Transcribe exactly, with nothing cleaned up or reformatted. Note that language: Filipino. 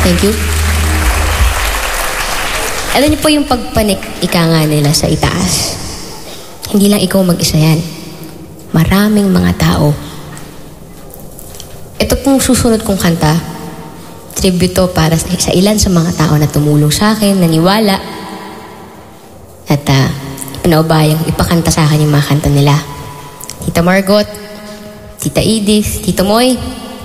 Thank you. Alam niyo po yung pagpanik, ika nga nila sa itaas. Hindi lang ikaw mag-isa yan. Maraming mga tao. Ito pong susunod kong kanta, tribute to para sa, sa ilan sa mga tao na tumulong sa akin, naniwala, at uh, pinaubayang ipakanta sa akin yung mga kanta nila. Tita Margot, Tita Edith, Tito Moy,